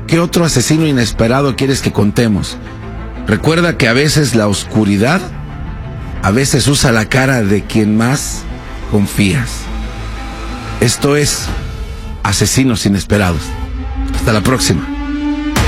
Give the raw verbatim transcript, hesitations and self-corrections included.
¿qué otro asesino inesperado quieres que contemos? Recuerda que a veces la oscuridad, a veces usa la cara de quien más confías. Esto es Asesinos Inesperados. Hasta la próxima.